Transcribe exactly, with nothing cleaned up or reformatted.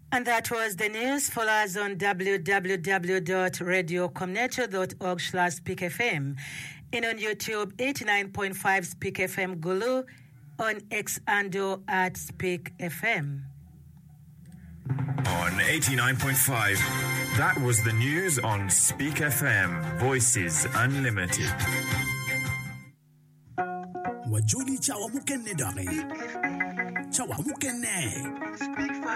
And that was the news. Follow us on w w w dot radio comneto dot org slash speak f m and on YouTube eighty-nine point five Speak F M Gulu, on X Ando at Speak F M. On eighty-nine point five, that was the news on Speak F M, Voices Unlimited. Wajuli chawa mukenne dare. Chawa mukenne.